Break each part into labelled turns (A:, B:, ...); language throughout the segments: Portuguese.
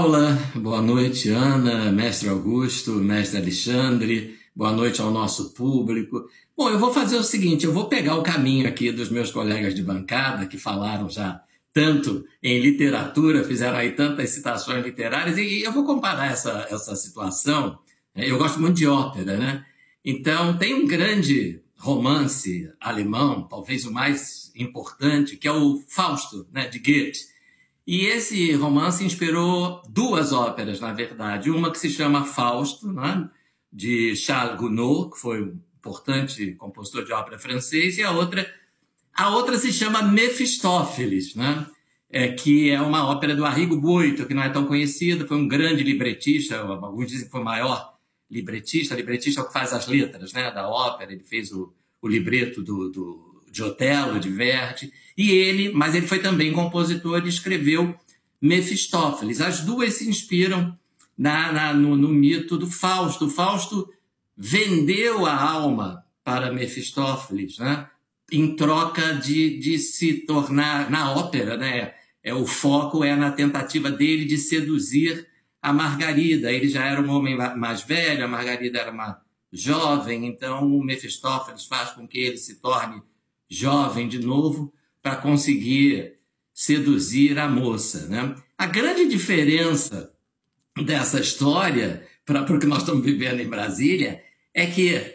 A: Olá, boa noite, Ana, mestre Augusto, mestre Alexandre, boa noite ao nosso público. Bom, eu vou fazer o seguinte, eu vou pegar o caminho aqui dos meus colegas de bancada, que falaram já tanto em literatura, fizeram aí tantas citações literárias, e eu vou comparar essa situação. Eu gosto muito de ópera, né? Então, tem um grande romance alemão, talvez o mais importante, que é o Fausto, né, de Goethe. E esse romance inspirou duas óperas, na verdade. Uma que se chama Fausto, né, de Charles Gounod, que foi um importante compositor de ópera francês, e a outra se chama Mefistófeles, né, que é uma ópera do Arrigo Boito, que não é tão conhecida, foi um grande libretista, alguns dizem que foi o maior libretista é o que faz as letras, né, da ópera, ele fez o libreto de Otelo, de Verdi, mas ele foi também compositor e escreveu Mefistófeles. As duas se inspiram no mito do Fausto. O Fausto vendeu a alma para Mefistófeles, né? Em troca de se tornar, na ópera, né? O foco é na tentativa dele de seduzir a Margarida. Ele já era um homem mais velho, a Margarida era uma jovem, então o Mefistófeles faz com que ele se torne jovem de novo para conseguir seduzir a moça, né? A grande diferença dessa história para o que nós estamos vivendo em Brasília é que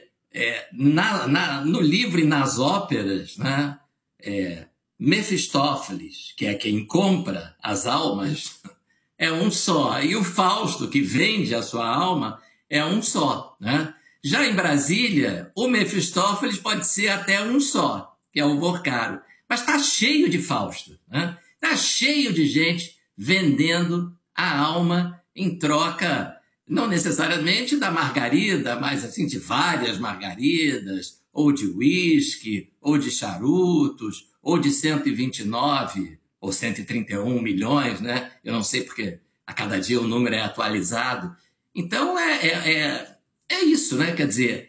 A: no livro e nas óperas, né, Mefistófeles, que é quem compra as almas, é um só, e o Fausto, que vende a sua alma, é um só, né? Já em Brasília, o Mefistófeles pode ser até um só, que é o Vorcaro. Mas está cheio de Fausto, né? Está cheio de gente vendendo a alma em troca, não necessariamente da Margarida, mas assim, de várias Margaridas, ou de uísque, ou de charutos, ou de 129 ou 131 milhões, né? Eu não sei porque a cada dia o número é atualizado. Então, é isso, né? Quer dizer,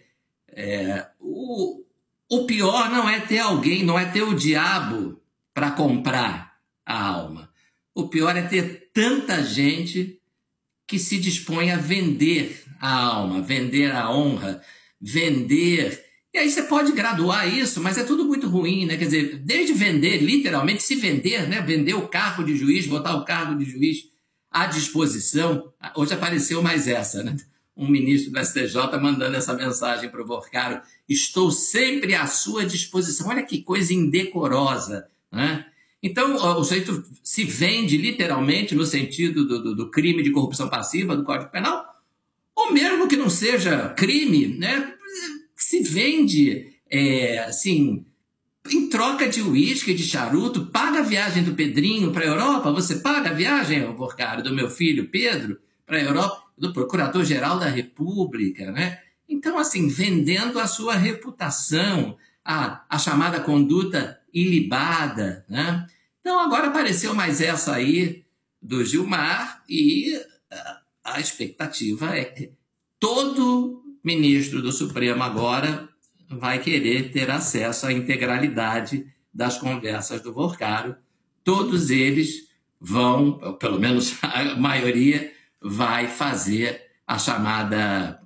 A: o pior não é ter alguém, não é ter o diabo para comprar a alma. O pior é ter tanta gente que se dispõe a vender a alma, vender a honra, vender. E aí você pode graduar isso, mas é tudo muito ruim, né? Quer dizer, desde vender, literalmente, se vender, né? Vender o cargo de juiz, botar o cargo de juiz à disposição. Hoje apareceu mais essa, né? Um ministro do STJ mandando essa mensagem para o Vorcaro: estou sempre à sua disposição. Olha que coisa indecorosa, né? Então, o sujeito se vende literalmente no sentido do crime de corrupção passiva do Código Penal, ou mesmo que não seja crime, né? Se vende, assim, em troca de uísque, de charuto, paga a viagem do Pedrinho para a Europa, você paga a viagem, Vorcaro, do meu filho Pedro para a Europa, do Procurador-Geral da República, né? Então, assim, vendendo a sua reputação, a chamada conduta ilibada, né? Então, agora apareceu mais essa aí do Gilmar e a expectativa é que todo ministro do Supremo agora vai querer ter acesso à integralidade das conversas do Vorcaro. Todos eles vão, pelo menos a maioria, vai fazer a chamada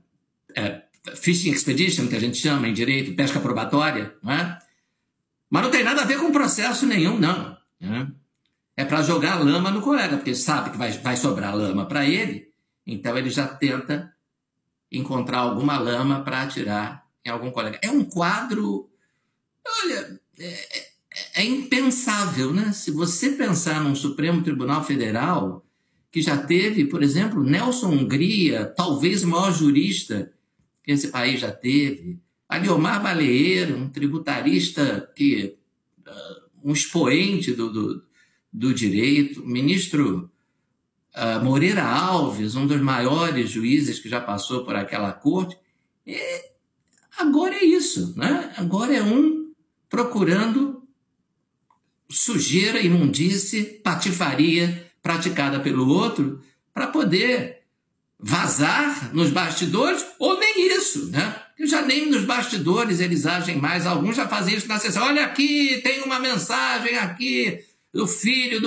A: fishing expedition, que a gente chama em direito, pesca probatória, não é? Mas não tem nada a ver com processo nenhum, não. Né? É para jogar lama no colega, porque sabe que vai sobrar lama para ele, então ele já tenta encontrar alguma lama para atirar em algum colega. É um quadro, olha, é impensável, né? Se você pensar num Supremo Tribunal Federal que já teve, por exemplo, Nelson Hungria, talvez o maior jurista que esse país já teve, Aliomar Baleeiro, um tributarista um expoente do direito, ministro Moreira Alves, um dos maiores juízes que já passou por aquela corte. Agora é isso, né? Agora é um procurando sujeira, imundície, patifaria praticada pelo outro para poder vazar nos bastidores, ou nem isso, né? Já nem nos bastidores eles agem mais. Alguns já fazem isso na sessão. Olha aqui, tem uma mensagem aqui do filho do